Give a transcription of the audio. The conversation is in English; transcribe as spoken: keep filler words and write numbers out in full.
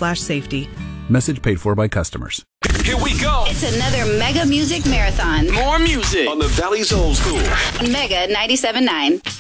slash safety. Message paid for by customers. Here we go. It's another Mega Music Marathon. More music on the Valley's Old School. Mega ninety-seven point nine.